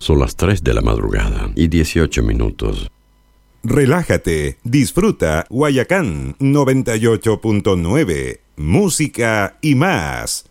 Son las 3 de la madrugada y 18 minutos. Relájate, disfruta Guayacán 98.9, música y más.